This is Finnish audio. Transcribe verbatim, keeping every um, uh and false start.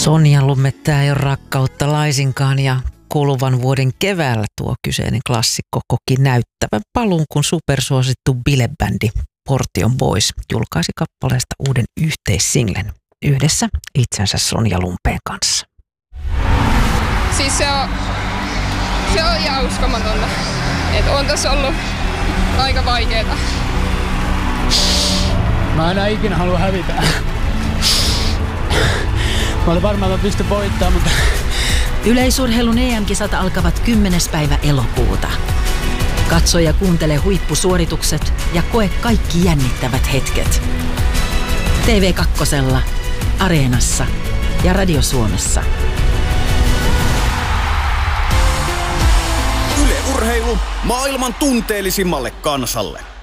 Sonja Lumme-tää ei ole rakkautta laisinkaan ja kuluvan vuoden keväällä tuo kyseinen klassikko koki näyttävän paluun, kun supersuosittu bilebändi Portion Boys julkaisi kappaleesta uuden yhteissinglen yhdessä itsensä Sonja Lumpeen kanssa. Siis se on, se on ihan uskomatonta, että on tässä ollut aika vaikeeta. Mä enää ikinä halua hävitä. Mä olin varmaan, että mä pystyn voittamaan, mutta... Yleisurheilun E M-kisat alkavat kymmenes päivä elokuuta. Katso ja kuuntele huippusuoritukset ja koe kaikki jännittävät hetket. T V kaksi, Areenassa ja Radio Suomessa. Yle Urheilu maailman tunteellisimmalle kansalle.